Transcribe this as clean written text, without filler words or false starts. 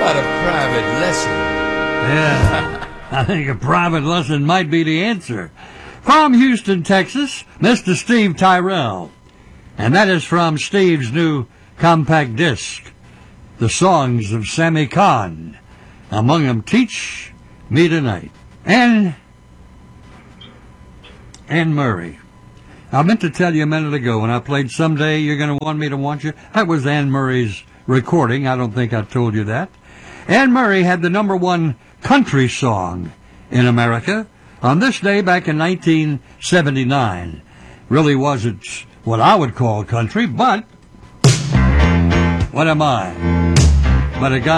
about a private lesson? Yeah, I think a private lesson might be the answer. From Houston, Texas, Mr. Steve Tyrell. And that is from Steve's new compact disc, The Songs of Sammy Kahn. Among them, Teach Me Tonight. And Anne Murray. I meant to tell you a minute ago when I played Someday You're Gonna Want Me to Want You. That was Anne Murray's recording. I don't think I told you that. Anne Murray had the #1 country song in America on this day back in 1979. Really wasn't what I would call country, but what am I? But a guy